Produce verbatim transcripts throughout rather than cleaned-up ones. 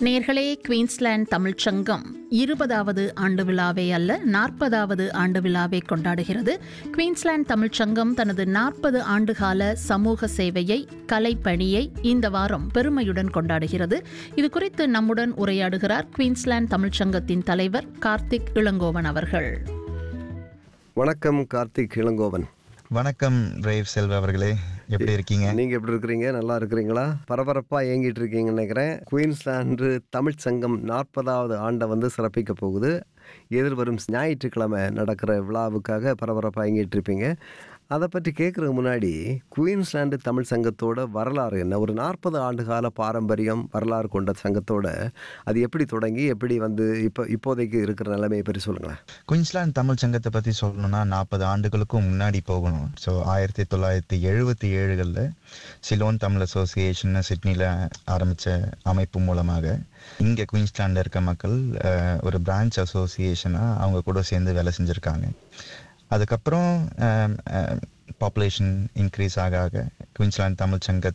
நேர்களே, குயின்ஸ்லாந்து தமிழ்ச் சங்கம் இருபதாவது ஆண்டு விழாவை அல்ல நாற்பதாவது ஆண்டு விழாவை கொண்டாடுகிறது. குயின்ஸ்லாந்து தமிழ்ச் சங்கம் தனது நாற்பது ஆண்டுகால சமூக சேவையை, கலைப்பணியை இந்த வாரம் பெருமையுடன் கொண்டாடுகிறது. இது குறித்து நம்முடன் உரையாடுகிறார் குயின்ஸ்லாந்து தமிழ்ச் சங்கத்தின் தலைவர் கார்த்திக் இளங்கோவன் அவர்கள். வணக்கம் கார்த்திக் இளங்கோவன். வணக்கம் ரேவ் செல்வா அவர்களே, எப்படி இருக்கீங்க? நீங்க எப்படி இருக்கிறீங்க? நல்லா இருக்கிறீங்களா? பரபரப்பா இயங்கிட்டு இருக்கீங்கன்னு நினைக்கிறேன். குயின்ஸ்லாந்து தமிழ் சங்கம் நாற்பதாவது ஆண்டை வந்து சிறப்பிக்க போகுது. எதிர்வரும் ஞாயிற்றுக்கிழமை நடக்கிற விழாவுக்காக பரபரப்பாக இயங்கிட்டு இருப்பீங்க. அதை பற்றி கேட்குறதுக்கு முன்னாடி குயின்ஸ்லாந்து தமிழ் சங்கத்தோட வரலாறு என்ன? ஒரு நாற்பது ஆண்டு கால பாரம்பரியம் வரலாறு கொண்ட சங்கத்தோட அது எப்படி தொடங்கி எப்படி வந்து இப்போ இப்போதைக்கு இருக்கிற நிலைமையை பற்றி சொல்லுங்களேன். குயின்ஸ்லாந்து தமிழ் சங்கத்தை பற்றி சொல்லணும்னா நாற்பது ஆண்டுகளுக்கும் முன்னாடி போகணும். ஸோ ஆயிரத்தி தொள்ளாயிரத்தி எழுபத்தி ஏழுகளில் சிலோன் தமிழ் அசோசியேஷன் சிட்னியில் ஆரம்பித்த அமைப்பு மூலமாக இங்கே குயின்ஸ்லாண்டில் இருக்க மக்கள் ஒரு பிரான்ச் அசோசியேஷனாக அவங்க கூட சேர்ந்து வேலை செஞ்சுருக்காங்க. அதுக்கப்புறம் பாப்புலேஷன் இன்க்ரீஸ் ஆக ஆக குயின்ஸ்லாந்து தமிழ் சங்க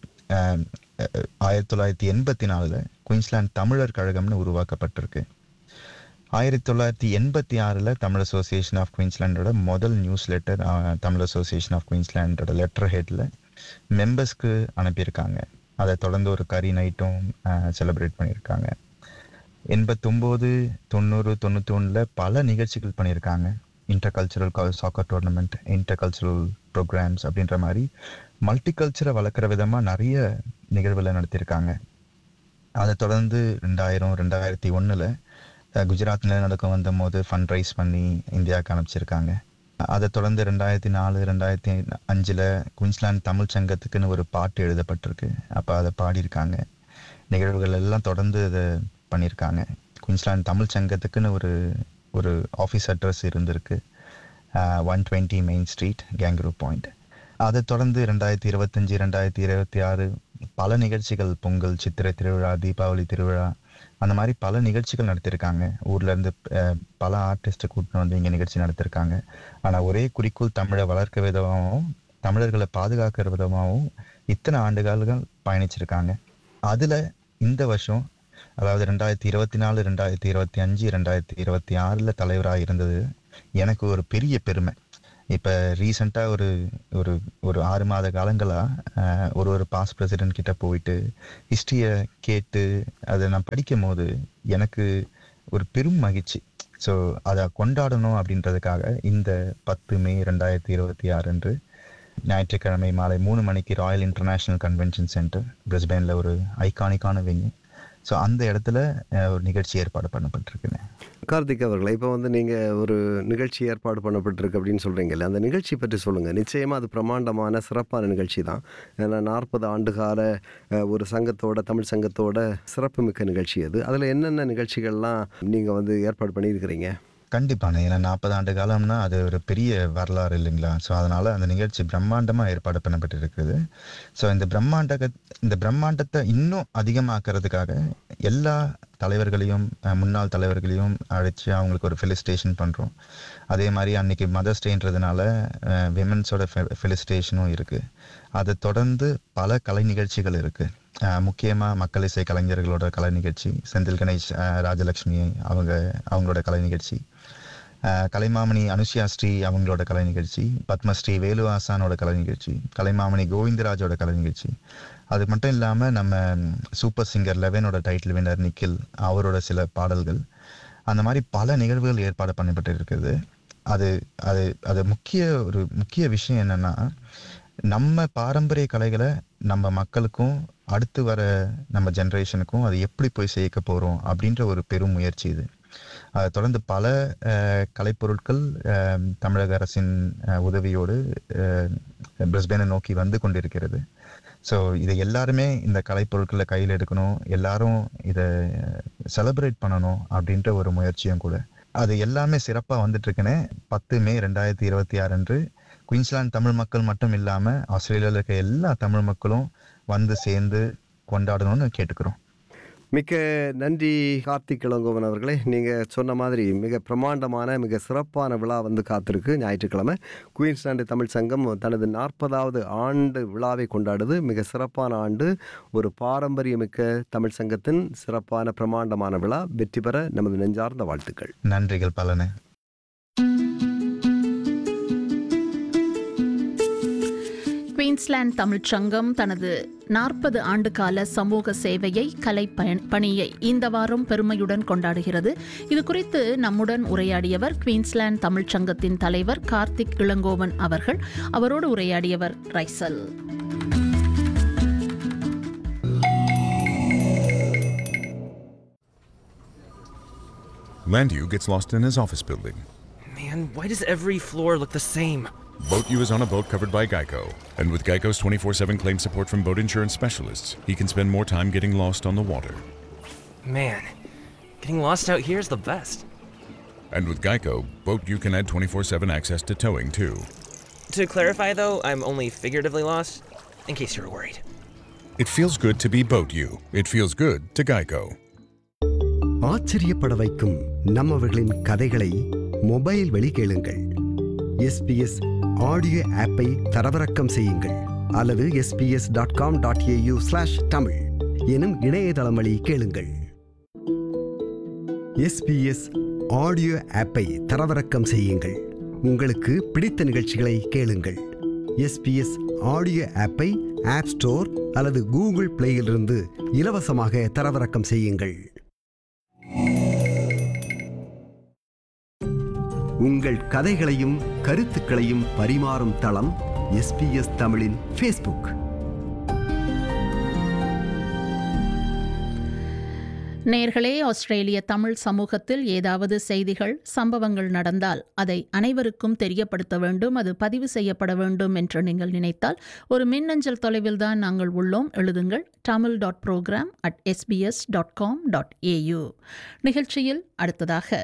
ஆயிரத்தி தொள்ளாயிரத்தி எண்பத்தி நாலில் குயின்ஸ்லாந்து தமிழர் கழகம்னு உருவாக்கப்பட்டிருக்கு. ஆயிரத்தி தொள்ளாயிரத்தி எண்பத்தி ஆறில் தமிழ் அசோசியேஷன் ஆஃப் குயின்ஸ்லாண்டோட முதல் news letter Tamil association of குயின்ஸ்லாண்டோட letter ஹெட்டில் மெம்பர்ஸ்க்கு அனுப்பியிருக்காங்க. அதை தொடர்ந்து ஒரு கறி நைட்டும் செலிப்ரேட் பண்ணியிருக்காங்க. எண்பத்தொம்போது தொண்ணூறு தொண்ணூற்றி ஒன்றில் பல நிகழ்ச்சிகள் பண்ணியிருக்காங்க. இன்டர்கல்ச்சரல் சாக்கர் டோர்னமெண்ட், இன்டர்கல்ச்சரல் ப்ரோக்ராம்ஸ் அப்படின்ற மாதிரி மல்டி கல்ச்சரை வளர்க்குற விதமாக நிறைய நிகழ்வுகளை நடத்தியிருக்காங்க. அதை தொடர்ந்து ரெண்டாயிரம் ரெண்டாயிரத்தி ஒன்றில் குஜராத்தில் நடக்க வந்த போது ஃபண்ட் ரைஸ் பண்ணி இந்தியாவுக்கு அனுப்பிச்சிருக்காங்க. அதை தொடர்ந்து ரெண்டாயிரத்தி நாலு ரெண்டாயிரத்தி அஞ்சில் குயின்ஸ்லாந்து தமிழ் சங்கத்துக்குன்னு ஒரு பாட்டு எழுதப்பட்டிருக்கு. அப்போ அதை பாடியிருக்காங்க. நிகழ்வுகள் எல்லாம் தொடர்ந்து இதை பண்ணியிருக்காங்க. குயின்ஸ்லாந்து தமிழ் சங்கத்துக்குன்னு ஒரு ஒரு ஆஃபீஸ் அட்ரஸ் இருந்திருக்கு, one twenty main street, kangaroo point. அதை தொடர்ந்து ரெண்டாயிரத்தி இருபத்தஞ்சி ரெண்டாயிரத்தி இருபத்தி ஆறு பல நிகழ்ச்சிகள், பொங்கல், சித்திரை திருவிழா, தீபாவளி திருவிழா, அந்த மாதிரி பல நிகழ்ச்சிகள் நடத்தியிருக்காங்க. ஊர்லேருந்து பல ஆர்டிஸ்ட்டை கூட்டின்னு வந்து இங்கே நிகழ்ச்சி நடத்திருக்காங்க. ஆனால் ஒரே குறிக்கோள் தமிழை வளர்க்க விதமாகவும் தமிழர்களை பாதுகாக்கிற விதமாகவும் இத்தனை ஆண்டுகால்கள் பயணிச்சிருக்காங்க. அதில் இந்த வருஷம், அதாவது ரெண்டாயிரத்தி இருபத்தி நாலு ரெண்டாயிரத்தி இருபத்தி அஞ்சு ரெண்டாயிரத்தி இருபத்தி ஆறில் தலைவராக இருந்தது எனக்கு ஒரு பெரிய பெருமை. இப்போ ரீசெண்டாக ஒரு ஒரு ஒரு ஆறு மாத காலங்களாக ஒரு ஒரு பாஸ்ட் பிரசிடென்ட் கிட்ட போயிட்டு ஹிஸ்ட்ரியை கேட்டு அதை நான் படிக்கும் போது எனக்கு ஒரு பெரும் மகிழ்ச்சி. ஸோ அதை கொண்டாடணும் அப்படின்றதுக்காக இந்த பத்து மே ரெண்டாயிரத்தி இருபத்தி ஆறு அன்று ஞாயிற்றுக்கிழமை மாலை மூணு மணிக்கு ராயல் இன்டர்நேஷ்னல் கன்வென்ஷன் சென்டர் பிரிஸ்பேனில் ஒரு ஐகானிக்கான வென்யூ, ஸோ அந்த இடத்துல ஒரு நிகழ்ச்சி ஏற்பாடு பண்ணப்பட்டிருக்குங்க. கார்த்திக் அவர்களை, இப்போ வந்து நீங்கள் ஒரு நிகழ்ச்சி ஏற்பாடு பண்ணப்பட்டிருக்கு அப்படின்னு சொல்கிறீங்கல்ல, அந்த நிகழ்ச்சி பற்றி சொல்லுங்கள். நிச்சயமாக அது பிரமாண்டமான சிறப்பான நிகழ்ச்சி தான். ஏன்னா நாற்பது ஆண்டு கால ஒரு சங்கத்தோட, தமிழ் சங்கத்தோட சிறப்புமிக்க நிகழ்ச்சி அது. அதில் என்னென்ன நிகழ்ச்சிகள்லாம் நீங்கள் வந்து ஏற்பாடு பண்ணியிருக்கிறீங்க? கண்டிப்பான, ஏன்னா நாற்பது ஆண்டு காலம்னா அது ஒரு பெரிய வரலாறு இல்லைங்களா? ஸோ அதனால் அந்த நிகழ்ச்சி பிரம்மாண்டமாக ஏற்பாடு பண்ணப்பட்டிருக்குது. ஸோ இந்த பிரம்மாண்ட இந்த பிரம்மாண்டத்தை இன்னும் அதிகமாக்குறதுக்காக எல்லா தலைவர்களையும், முன்னாள் தலைவர்களையும் அழைச்சி அவங்களுக்கு ஒரு ஃபெலிசிட்டேஷன் பண்ணுறோம். அதே மாதிரி அன்றைக்கி மதர்ஸ் டேன்றதுனால விமென்ஸோட ஃபெ ஃபெலிசிட்டேஷனும் இருக்குது. அதை தொடர்ந்து பல கலை நிகழ்ச்சிகள் இருக்குது. முக்கியமாக மக்கள் இசை கலைஞர்களோட கலை நிகழ்ச்சி, செந்தில் கணேஷ், ராஜலக்ஷ்மி அவங்க அவங்களோட கலை நிகழ்ச்சி, கலைமாமணி அனுஷ்யா ஸ்ரீ அவங்களோட கலை நிகழ்ச்சி, பத்மஸ்ரீ வேலு ஆசானோட கலை நிகழ்ச்சி, கலைமாமணி கோவிந்தராஜோட கலை நிகழ்ச்சி. அது மட்டும் இல்லாமல் நம்ம super singer லெவனோட title winner Nikhil அவரோட சில பாடல்கள், அந்த மாதிரி பல நிகழ்வுகள் ஏற்பாடு பண்ணப்பட்டு இருக்குது. அது அது அது முக்கிய ஒரு முக்கிய விஷயம் என்னென்னா, நம்ம பாரம்பரிய கலைகளை நம்ம மக்களுக்கும் அடுத்து வர நம்ம ஜென்ரேஷனுக்கும் அது எப்படி போய் சேர்க்க போகிறோம் அப்படின்ற ஒரு பெரும் முயற்சி இது. அதை தொடர்ந்து பல கலைப்பொருட்கள் தமிழக அரசின் உதவியோடு பிரிஸ்பேனை நோக்கி வந்து கொண்டிருக்கிறது. ஸோ இதை எல்லாருமே இந்த கலைப்பொருட்களை கையில் எடுக்கணும், எல்லாரும் இதை செலிப்ரேட் பண்ணணும் அப்படின்ற ஒரு முயற்சியும் கூட. அது எல்லாமே சிறப்பாக வந்துட்டுருக்குன்னு பத்து மே ரெண்டாயிரத்தி இருபத்தி ஆறு அன்று குயின்ஸ்லாந்து தமிழ் மக்கள் மட்டும் இல்லாமல் ஆஸ்திரேலியாவில் இருக்க எல்லா தமிழ் மக்களும் வந்து சேர்ந்து கொண்டாடணும்னு கேட்டுக்கிறோம். மிக்க நன்றி கார்த்திக் இளங்கோவன் அவர்களே. நீங்கள் சொன்ன மாதிரி மிக பிரமாண்டமான மிக சிறப்பான விழா வந்து காத்திருக்கு ஞாயிற்றுக்கிழமை. குயின்ஸ்லாந்து தமிழ் சங்கம் தனது நாற்பதாவது ஆண்டு விழாவை கொண்டாடுது. மிக சிறப்பான ஆண்டு, ஒரு பாரம்பரியமிக்க தமிழ் சங்கத்தின் சிறப்பான பிரமாண்டமான விழா வெற்றி பெற நமது நெஞ்சார்ந்த வாழ்த்துக்கள். நன்றிகள் பலனே. குயின்ஸ்லாந்து தமிழ்ச் சங்கம் தனது நாற்பது ஆண்டு கால சமூக சேவையை, கலை பணியை இந்த வாரம் பெருமையுடன் கொண்டாடுகிறது. இது குறித்து நம்முடன் உரையாடியவர் குயின்ஸ்லாந்து தமிழ்ச் சங்கத்தின் தலைவர் கார்த்திக் இளங்கோவன் அவர்கள். அவரோடு உரையாடியவர் Raisal. Landu gets lost in his office building. Man, why does every floor look the same? Boat U is on a boat covered by Geico. And with Geico's twenty-four seven claim support from boat insurance specialists, he can spend more time getting lost on the water. Man, getting lost out here is the best. And with Geico, Boat U can add twenty-four seven access to towing too. To clarify though, I'm only figuratively lost, in case you're worried. It feels good to be Boat U. It feels good to Geico. ஆச்சரியப்பட வைக்கும் நம்மவர்களின் கதைகளை mobile வழி கேளுங்கள். SBS audio ஆப்பை தரவிறக்கம் செய்யுங்கள் அல்லது SBS dot com dot AU slash Tamil எனும் இணையதளம் வழி கேளுங்கள். எஸ்பிஎஸ் ஆடியோ ஆப்பை தரவிறக்கம் செய்யுங்கள். உங்களுக்கு பிடித்த நிகழ்ச்சிகளை கேளுங்கள். எஸ்பிஎஸ் ஆடியோ ஆப்பை ஆப் ஸ்டோர் அல்லது கூகுள் பிளேயிலிருந்து இலவசமாக தரவிறக்கம் செய்யுங்கள். உங்கள் கதைகளையும் கருத்துக்களையும் பரிமாறும் தளம் எஸ்பிஎஸ் தமிழின் ஃபேஸ்புக். நேயர்களே, ஆஸ்திரேலிய தமிழ் சமூகத்தில் ஏதாவது செய்திகள், சம்பவங்கள் நடந்தால் அதை அனைவருக்கும் தெரியப்படுத்த வேண்டும், அது பதிவு செய்யப்பட வேண்டும் என்று நீங்கள் நினைத்தால் ஒரு மின்னஞ்சல் தொலைவில் தான் நாங்கள் உள்ளோம். எழுதுங்கள் Tamil dot program at SBS dot com dot AU. நிகழ்ச்சியில் அடுத்ததாக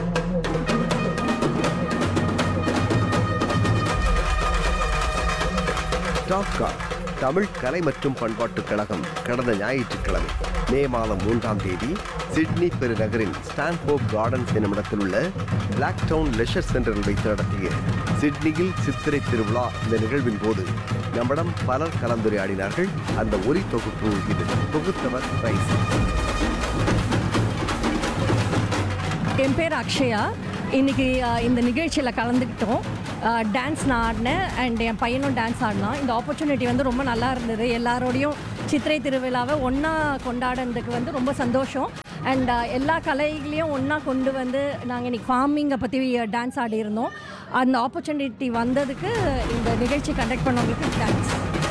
டாக்கா தமிழ் கலை மற்றும் பண்பாட்டுக் கழகம் கடந்த ஞாயிற்றுக்கிழமை மே மாதம் மூன்றாம் தேதி சிட்னி பெருநகரின் ஸ்டான்ஹோப் கார்டன்ஸ் என்னுமிடத்தில் உள்ள பிளாக் டவுன் லெஷர் சென்டரில் வைத்து நடத்திய சிட்னியில் சித்திரை திருவிழா இந்த நிகழ்வின் போது நம்மிடம் பலர் கலந்துரையாடினார்கள். அந்த ஒலி தொகுப்பு இது. தொகுத்தவர் ரைஸ். என் பேர் அக்ஷயா. இன்றைக்கி இந்த நிகழ்ச்சியில் கலந்துக்கிட்டோம். டான்ஸ் நான் ஆடினேன் அண்ட் என் பையனும் டான்ஸ் ஆடினான். இந்த ஆப்பர்ச்சுனிட்டி வந்து ரொம்ப நல்லா இருந்தது. எல்லாரோடையும் சித்திரை திருவிழாவை ஒன்றா கொண்டாடுறதுக்கு வந்து ரொம்ப சந்தோஷம். அண்ட் எல்லா கலைகளையும் ஒன்றா கொண்டு வந்து நாங்கள் இன்றைக்கி ஃபார்மிங்கை பற்றி டான்ஸ் ஆடியிருந்தோம். அந்த ஆப்பர்ச்சுனிட்டி வந்ததுக்கு இந்த நிகழ்ச்சி கண்டக்ட் பண்ணவங்களுக்கு தேங்க்ஸ்.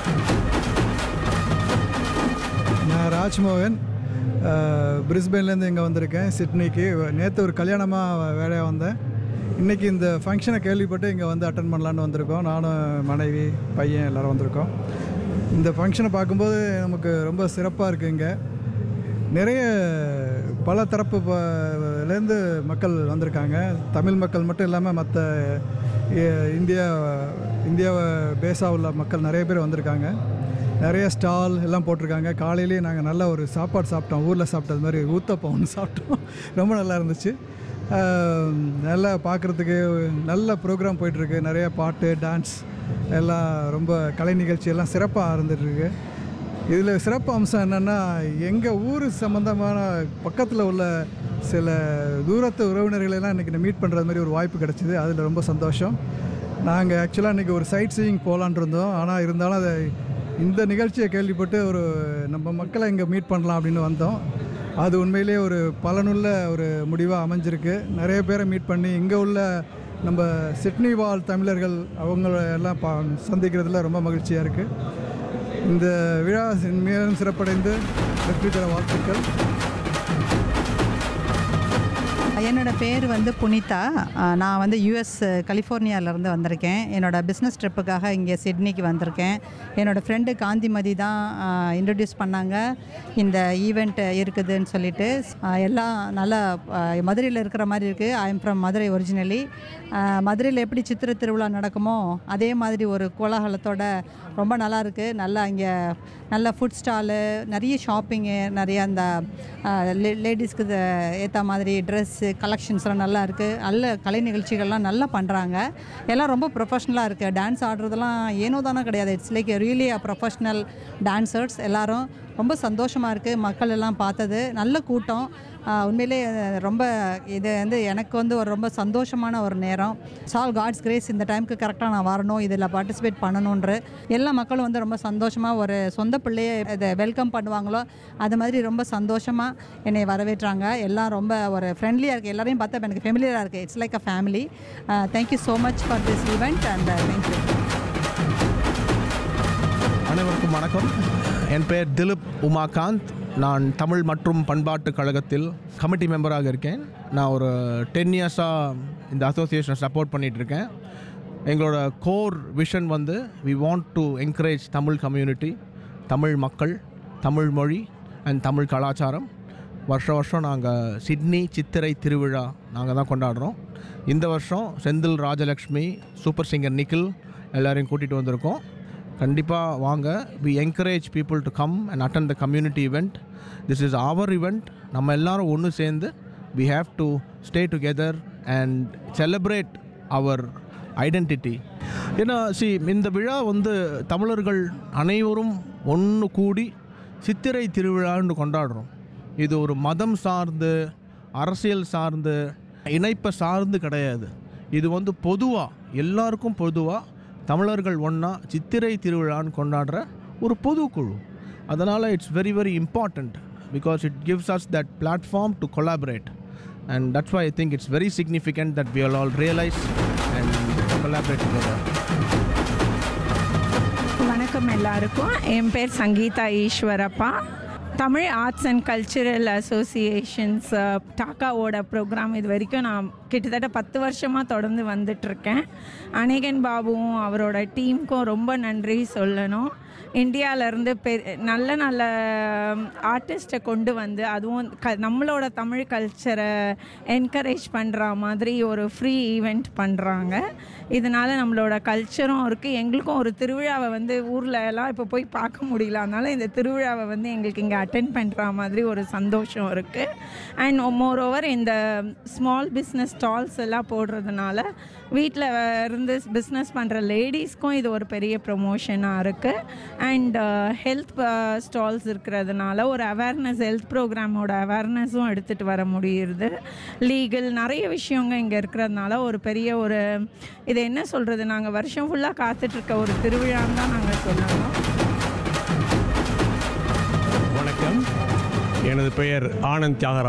நான் ராஜ்மோகன், பிரிஸ்பேன்லேருந்து இங்கே வந்திருக்கேன் சிட்னிக்கு. நேற்று ஒரு கல்யாணமாக வேலையாக வந்தேன். இன்றைக்கி இந்த ஃபங்க்ஷனை கேள்விப்பட்டு இங்கே வந்து அட்டன் பண்ணலான்னு வந்திருக்கோம். நானும் மனைவி பையன் எல்லோரும் வந்திருக்கோம். இந்த ஃபங்க்ஷனை பார்க்கும்போது நமக்கு ரொம்ப சிறப்பாக இருக்குது. இங்கே நிறைய பல தரப்புலேருந்து மக்கள் வந்திருக்காங்க. தமிழ் மக்கள் மட்டும் இல்லாமல் மற்ற இந்தியா இந்தியாவை பேஸாக உள்ள மக்கள் நிறைய பேர் வந்திருக்காங்க. நிறைய ஸ்டால் எல்லாம் போட்டிருக்காங்க. காலையிலேயே நாங்கள் நல்ல ஒரு சாப்பாடு சாப்பிட்டோம். ஊரில் சாப்பிட்டது மாதிரி ஊத்தப்பம் ஒன்று சாப்பிட்டோம். ரொம்ப நல்லா இருந்துச்சு. நல்லா பார்க்குறதுக்கு நல்ல ப்ரோக்ராம் போயிட்டுருக்கு. நிறைய பாட்டு, டான்ஸ் எல்லாம் ரொம்ப கலை நிகழ்ச்சி எல்லாம் சிறப்பாக இருந்துகிட்ருக்கு. இதில் சிறப்பு அம்சம் என்னென்னா, எங்கள் ஊர் சம்மந்தமான பக்கத்தில் உள்ள சில தூரத்து உறவினர்களெல்லாம் இன்றைக்கி மீட் பண்ணுறது மாதிரி ஒரு வாய்ப்பு கிடச்சிது. அதில் ரொம்ப சந்தோஷம். நாங்கள் ஆக்சுவலாக இன்றைக்கி ஒரு சைட் சீயிங் போகலான் இருந்தோம். ஆனால் இருந்தாலும் அதை இந்த நிகழ்ச்சியை கேள்விப்பட்டு ஒரு நம்ம மக்களை இங்கே மீட் பண்ணலாம் அப்படின்னு வந்தோம். அது உண்மையிலே ஒரு பலனுள்ள ஒரு முடிவாக அமைஞ்சிருக்கு. நிறைய பேரை மீட் பண்ணி இங்கே உள்ள நம்ம சிட்னி வாழ் தமிழர்கள் அவங்கள எல்லாம் பா சந்திக்கிறதுல ரொம்ப மகிழ்ச்சியாக இருக்குது. இந்த விழா மேலும் சிறப்படைந்து வெற்றி பெற வாழ்த்துக்கள். என்னோடய பேர் வந்து புனிதா. நான் வந்து யூஎஸ் கலிஃபோர்னியாவிலேருந்து வந்திருக்கேன். என்னோடய பிஸ்னஸ் ட்ரிப்புக்காக இங்கே சிட்னிக்கு வந்திருக்கேன். என்னோடய ஃப்ரெண்டு காந்திமதி தான் இன்ட்ரடியூஸ் பண்ணாங்க இந்த ஈவெண்ட் இருக்குதுன்னு சொல்லிட்டு. எல்லாம் நல்லா மதுரையில் இருக்கிற மாதிரி இருக்குது. I am from Madurai originally. மதுரையில் எப்படி சித்திரை திருவிழா நடக்குமோ அதே மாதிரி ஒரு கோலாகலத்தோட ரொம்ப நல்லா இருக்குது. நல்லா இங்கே நல்ல ஃபுட் ஸ்டாலு, நிறைய ஷாப்பிங்கு, நிறைய அந்த லேடிஸ்க்கு ஏற்ற மாதிரி ட்ரெஸ்ஸு கலெக்ஷன்ஸ்லாம் நல்லா இருக்குது. நல்ல கலை நிகழ்ச்சிகள்லாம் நல்லா பண்ணுறாங்க. எல்லாம் ரொம்ப ப்ரொஃபஷ்னலாக இருக்குது. டான்ஸ் ஆடுறதெல்லாம் ஏனோ தானே கிடையாது. It's like really a professional dancers. எல்லோரும் ரொம்ப சந்தோஷமாக இருக்குது. மக்கள் எல்லாம் பார்த்தது நல்ல கூட்டம். உண்மையிலே ரொம்ப இது வந்து எனக்கு வந்து ஒரு ரொம்ப சந்தோஷமான ஒரு நேரம். சால் காட்ஸ் கிரேஸ் இந்த டைமுக்கு கரெக்டாக நான் வரணும், இதில் பார்ட்டிசிபேட் பண்ணணுன்ற எல்லா மக்களும் வந்து ரொம்ப சந்தோஷமாக ஒரு சொந்த பிள்ளையை இதை வெல்கம் பண்ணுவாங்களோ அது மாதிரி ரொம்ப சந்தோஷமாக என்னை வரவேற்றாங்க. எல்லாம் ரொம்ப ஒரு ஃப்ரெண்ட்லியாக இருக்குது. எல்லாரையும் பார்த்தா எனக்கு ஃபெமிலியராக இருக்குது. It's like a family. Thank you so much for this event and thank you. அனைவருக்கும் வணக்கம். என் பெயர் திலீப் உமாகாந்த். நான் தமிழ் மற்றும் பண்பாட்டு கழகத்தில் கமிட்டி மெம்பராக இருக்கேன். நான் ஒரு டென் இயர்ஸாக இந்த அசோசியேஷனை சப்போர்ட் பண்ணிகிட்ருக்கேன். எங்களோட கோர் விஷன் வந்து we want to encourage Tamil community, Tamil மக்கள், தமிழ் மொழி அண்ட் தமிழ் கலாச்சாரம். வருஷ வருஷம் நாங்கள் சிட்னி சித்திரை திருவிழா நாங்கள் தான் கொண்டாடுறோம். இந்த வருஷம் செந்தில் ராஜலக்ஷ்மி, சூப்பர் சிங்கர் நிக்கில் எல்லோரையும் கூட்டிகிட்டு வந்திருக்கோம். கண்டிப்பாக வாங்க. We encourage people to come and attend the community event. This is our event. நம்ம எல்லோரும் ஒன்று சேர்ந்து we have to stay together and celebrate our identity. ஏன்னா சி இந்த விழா வந்து தமிழர்கள் அனைவரும் ஒன்று கூடி சித்திரை திருவிழான்னு கொண்டாடுறோம். இது ஒரு மதம் சார்ந்து, அரசியல் சார்ந்து, இணைப்பை சார்ந்து கிடையாது. இது வந்து பொதுவாக எல்லாருக்கும் பொதுவாக தமிழர்கள் ஒன்றா சித்திரை திருவிழான்னு கொண்டாடுற ஒரு பொதுக்குழு. அதனால் it's very very important because it gives us that platform to collaborate and that's why I think it's very significant that we all all realise and collaborate together. வணக்கம் எல்லாருக்கும். என் பேர் Sangeetha Eshwarappa. Tamil arts and cultural associations டாக்காவோட program இது வரைக்கும் நான் கிட்டத்தட்ட பத்து வருஷமாக தொடர்ந்து வந்துட்டுருக்கேன். அநேகன் பாபுவும் அவரோட டீமுக்கும் ரொம்ப நன்றி சொல்லணும். இந்தியாவிலேருந்து பெ நல்ல நல்ல ஆர்டிஸ்ட்டை கொண்டு வந்து அதுவும் க நம்மளோட தமிழ் கல்ச்சரை என்கரேஜ் பண்ணுற மாதிரி ஒரு ஃப்ரீ ஈவெண்ட் பண்ணுறாங்க. இதனால் நம்மளோட கல்ச்சரும் இருக்குது. எங்களுக்கும் ஒரு திருவிழாவை வந்து ஊரில் எல்லாம் இப்போ போய் பார்க்க முடியல. அதனால் இந்த திருவிழாவை வந்து எங்களுக்கு இங்கே அட்டென்ட் பண்ணுற மாதிரி ஒரு சந்தோஷம் இருக்குது. அண்ட் மோர் ஓவர் இந்த ஸ்மால் பிஸ்னஸ் ஸ்டால்ஸ் எல்லாம் போடுறதுனால வீட்டில் இருந்து பிஸ்னஸ் பண்ணுற லேடிஸ்க்கும் இது ஒரு பெரிய ப்ரொமோஷனாக இருக்குது. அண்ட் ஹெல்த் ஸ்டால்ஸ் இருக்கிறதுனால ஒரு அவேர்னஸ், ஹெல்த் ப்ரோக்ராமோட அவேர்னஸும் எடுத்துகிட்டு வர முடியுது. லீகல் நிறைய விஷயங்க இங்கே இருக்கிறதுனால ஒரு பெரிய ஒரு இது என்ன சொல்கிறது, நாங்கள் வருஷம் ஃபுல்லாக காத்துட்ருக்க ஒரு திருவிழான்னு தான் நாங்கள் சொல்லணும். வணக்கம். எனது பெயர் ஆனந்த் தியாகராஜ்.